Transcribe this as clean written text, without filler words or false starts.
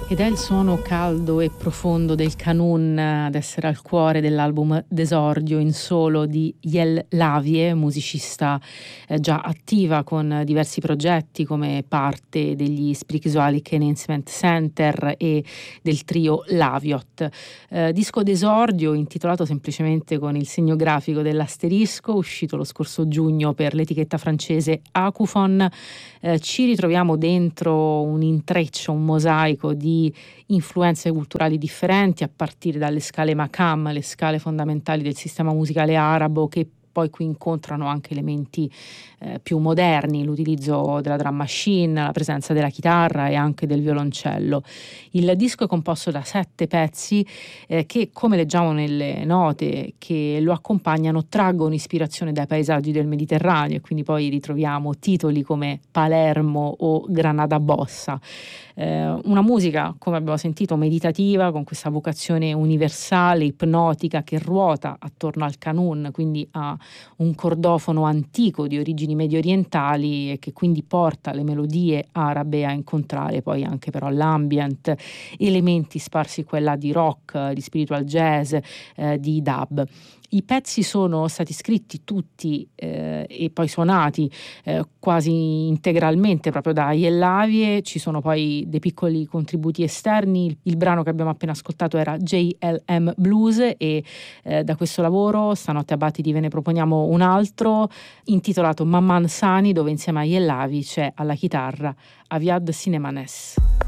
Ed è il suono caldo e profondo del Kanun ad essere al cuore dell'album D'esordio in solo di Jel Lavie, musicista già attiva con diversi progetti come parte degli Sprikzualik Enhancement Center e del trio Laviot. Disco d'esordio intitolato semplicemente con il segno grafico dell'asterisco, uscito lo scorso giugno per l'etichetta francese Acufon. Ci ritroviamo dentro un intreccio, un mosaico di influenze culturali differenti, a partire dalle scale Makam, le scale fondamentali del sistema musicale arabo, che poi qui incontrano anche elementi più moderni, l'utilizzo della drum machine, la presenza della chitarra e anche del violoncello. Il disco è composto da 7 pezzi che, come leggiamo nelle note che lo accompagnano, traggono ispirazione dai paesaggi del Mediterraneo, e quindi poi ritroviamo titoli come Palermo o Granada Bossa. Una musica, come abbiamo sentito, meditativa, con questa vocazione universale, ipnotica, che ruota attorno al kanun, quindi a un cordofono antico di origini medio orientali, e che quindi porta le melodie arabe a incontrare poi anche però l'ambient, elementi sparsi qua e là di rock, di spiritual jazz, di dub. I pezzi sono stati scritti tutti e poi suonati quasi integralmente proprio da Jel Lavie. Ci sono poi dei piccoli contributi esterni. Il brano che abbiamo appena ascoltato era JLM Blues, e da questo lavoro stanotte a Battiti ve ne proponiamo un altro intitolato Mamman Sani, dove insieme a Jel Lavie c'è alla chitarra Aviad Sinemanes.